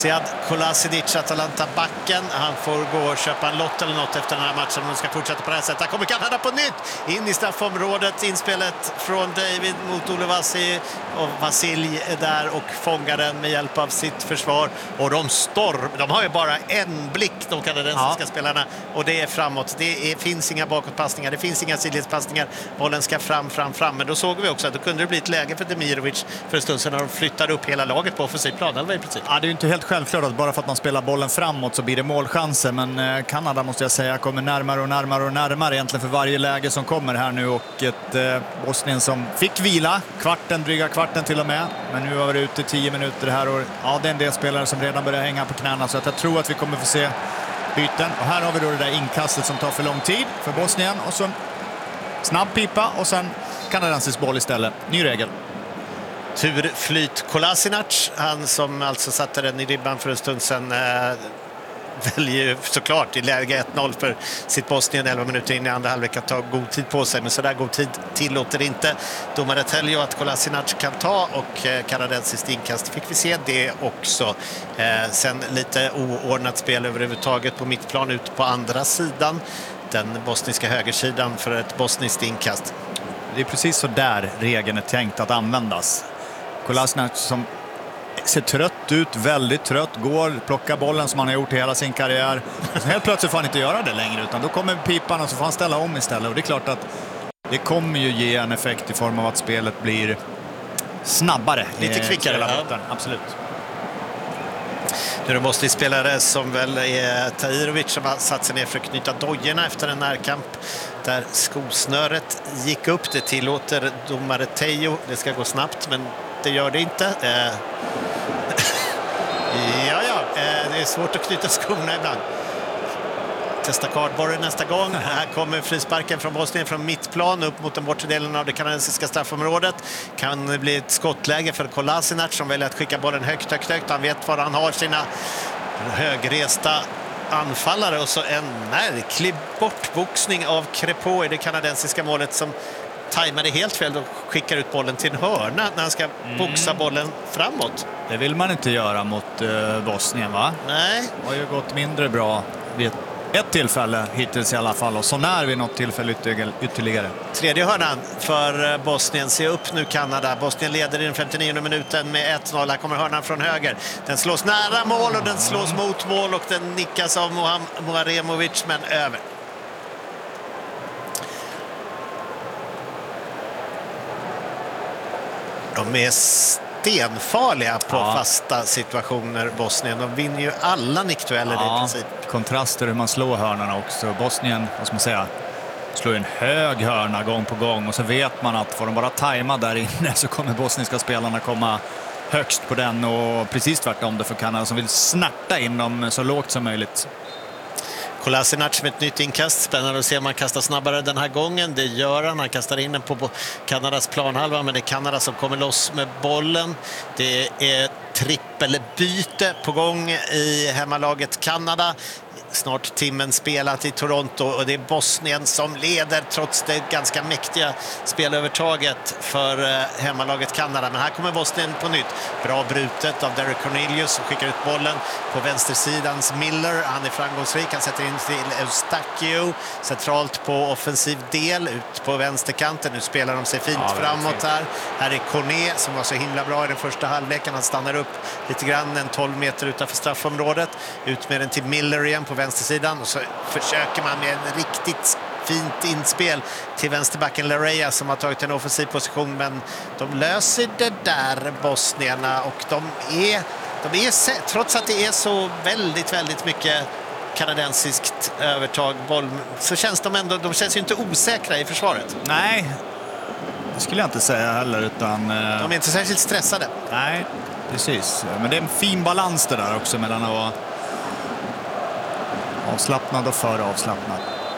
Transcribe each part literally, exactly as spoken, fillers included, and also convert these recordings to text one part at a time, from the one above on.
Sead Kolasinac, Atalanta-backen. Han får gå och köpa en lott eller något efter den här matchen. De ska fortsätta på det här sättet. Här kommer Kanada på nytt in i straffområdet. Inspelet från David mot Ole Vasilj. Och Vasilj är där och fångar den med hjälp av sitt försvar. Och de storm. De har ju bara en blick, de kanadensiska ja. spelarna. Och det är framåt. Det är, finns inga bakåtpassningar. Det finns inga sidledspassningar. Bollen ska fram, fram, fram. Men då såg vi också att då kunde det bli ett läge för Demirovic för en stund sedan när de flyttar upp hela laget på offensiv plan. I princip. Ja, det är ju inte helt självklart att bara för att man spelar bollen framåt så blir det målchanser, men Kanada måste jag säga kommer närmare och närmare och närmare egentligen för varje läge som kommer här nu, och ett eh, Bosnien som fick vila kvarten, dryga kvarten till och med, men nu har vi ute tio minuter här och ja, det är en del spelare som redan börjar hänga på knäna, så att jag tror att vi kommer få se byten. Och här har vi då det där inkastet som tar för lång tid för Bosnien och så snabb pipa och sen kanadensisk boll istället. Ny regel. Turflyt Kolasinac, han som alltså satte den i ribban för en stund sedan, äh, väljer såklart i läge ett noll för sitt Bosnien elva minuter in i andra halvlek att ta god tid på sig, men så där god tid tillåter inte domare Teljo att Kolasinac kan ta, och eh, kanadensiskt inkast fick vi se det också. Eh, sen lite oordnat spel överhuvudtaget på mittplan ut på andra sidan, den bosniska högersidan för ett bosniskt inkast. Det är precis så där regeln är tänkt att användas. Kolasinac som ser trött ut, väldigt trött, går, plockar bollen som han har gjort i hela sin karriär. Så helt plötsligt får han inte göra det längre, utan då kommer pipan och så får han ställa om istället. Och det är klart att det kommer ju ge en effekt i form av att spelet blir snabbare. Lite kvickare. Ja. Absolut. Nu är det Bosnien-spelare som väl är Tahirovic som har satt sig ner för att knyta dojorna efter en närkamp där skosnöret gick upp. Det tillåter domare Teljo. Det ska gå snabbt, men det gör det inte. Eh. ja, ja. Eh, det är svårt att knyta skorna ibland. Testa kardborren nästa gång. Här kommer frisparken från Bosnien från mittplan upp mot den bortre delen av det kanadensiska straffområdet. Kan det bli ett skottläge för Kolasinac som väljer att skicka bollen högt, högt, högt. Han vet var han har sina högresta anfallare, och så en märklig bortboxning av Crépeau i det kanadensiska målet som tajmade helt fel och skickar ut bollen till en hörna när han ska boxa bollen framåt. Det vill man inte göra mot uh, Bosnien, va? Nej. Det har ju gått mindre bra vid ett tillfälle hittills i alla fall, och så när vi något tillfälle ytterligare. Tredje hörnan för Bosnien. Se upp nu Kanada. Bosnien leder i den femtionionde minuten med ett noll. Här kommer hörnan från höger. Den slås nära mål och den slås mot mål och den nickas av Muharemovic, men över. De är stenfarliga på ja. fasta situationer, Bosnien. De vinner ju alla nickdueller ja, i princip. Kontraster hur man slår hörnorna också. Bosnien, vad ska man säga, slår en hög hörna gång på gång, och så vet man att får de bara tajma där inne så kommer bosniska spelarna komma högst på den, och precis tvärtom det för Kanada som vill snärta in dem så lågt som möjligt. Kolasinac med ett nytt inkast. Spännande att se om man kastar snabbare den här gången. Det gör han. Han kastar in den på Kanadas planhalva, men det är Kanada som kommer loss med bollen. Det är trippelbyte på gång i hemmalaget Kanada. Snart timmen spelat i Toronto, och det är Bosnien som leder trots det ganska mäktiga spelövertaget för hemmalaget Kanada. Men här kommer Bosnien på nytt. Bra brutet av Derek Cornelius som skickar ut bollen på vänstersidans Miller. Han är framgångsrik. Han sätter in till Eustachio centralt på offensiv del ut på vänsterkanten. Nu spelar de sig fint ja, framåt här. Här är Corné som var så himla bra i den första halvleken. Han stannar upp lite grann en tolv meter utanför straffområdet. Ut med den till Miller igen på vänstersidan, och så försöker man med en riktigt fint inspel till vänsterbacken Lareya som har tagit en offensiv position, men de löser det där, bosnierna, och de är, de är trots att det är så väldigt, väldigt mycket kanadensiskt övertag boll, så känns de ändå, de känns ju inte osäkra i försvaret. Nej, det skulle jag inte säga heller, utan de är inte särskilt stressade. Nej, precis, men det är en fin balans det där också mellan att avslappnad och för avslappnad.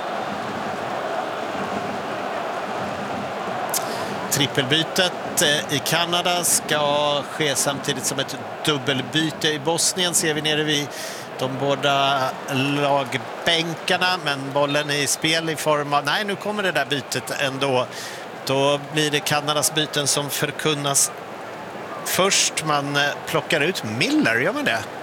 Trippelbytet i Kanada ska ske samtidigt som ett dubbelbyte i Bosnien, ser vi nere vid de båda lagbänkarna, men bollen är i spel i form av, nej, nu kommer det där bytet ändå. Då blir det Kanadas byten som förkunnas först. Man plockar ut Miller, gör man det?